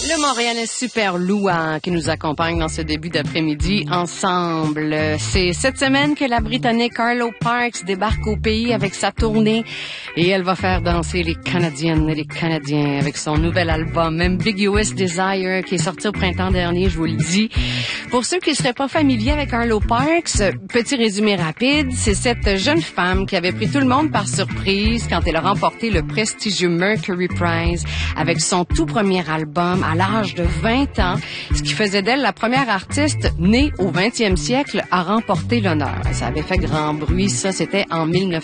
Le Montréalais super louant qui nous accompagne dans ce début d'après-midi ensemble. C'est cette semaine que la Britannique Arlo Parks débarque au pays avec sa tournée et elle va faire danser les Canadiennes et les Canadiens avec son nouvel album Ambiguous Desire qui est sorti au printemps dernier, je vous le dis. Pour ceux qui ne seraient pas familiers avec Arlo Parks, petit résumé rapide, c'est cette jeune femme qui avait pris tout le monde par surprise quand elle a remporté le prestigieux Mercury Prize avec son tout premier album à l'âge de 20 ans, ce qui faisait d'elle la première artiste née au 20e siècle à remporter l'honneur. Ça avait fait grand bruit, ça, c'était en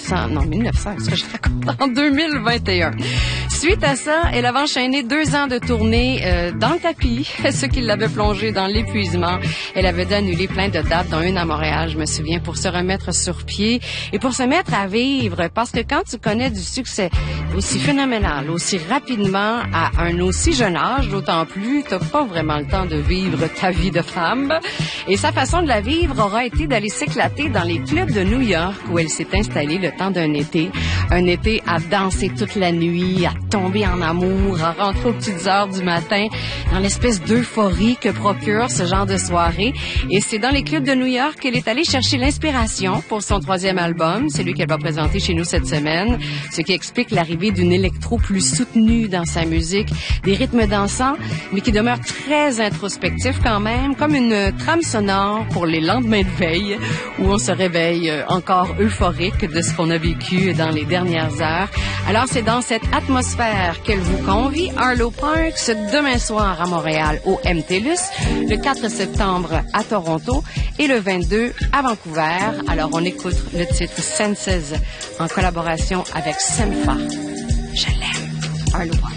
2021. Suite à ça, elle avait enchaîné 2 ans de tournée dans le tapis, ce qui l'avait plongée dans l'épuisement. Elle avait dû annuler plein de dates, dont une à Montréal, je me souviens, pour se remettre sur pied et pour se mettre à vivre. Parce que quand tu connais du succès aussi phénoménal, aussi rapidement, à un aussi jeune âge, d'autant plus, t'as pas vraiment le temps de vivre ta vie de femme. Et sa façon de la vivre aura été d'aller s'éclater dans les clubs de New York où elle s'est installée le temps d'un été. Un été à danser toute la nuit, à tomber en amour, à rentrer aux petites heures du matin, dans l'espèce d'euphorie que procure ce genre de soirée. Et c'est dans les clubs de New York qu'elle est allée chercher l'inspiration pour son 3e album, celui qu'elle va présenter chez nous cette semaine, ce qui explique l'arrivée d'une électro plus soutenue dans sa musique, des rythmes dansants, mais qui demeurent très introspectifs quand même, comme une trame sonore pour les lendemains de veille, où on se réveille encore euphorique de ce qu'on a vécu dans les dernières heures. Alors c'est dans cette atmosphère qu'elle vous convie, Arlo Parks, demain soir à Montréal au MTLUS, le 4 septembre à Toronto et le 22 à Vancouver. Alors on écoute le titre Senses en collaboration avec Semfa. Je l'aime, Arlo Parks.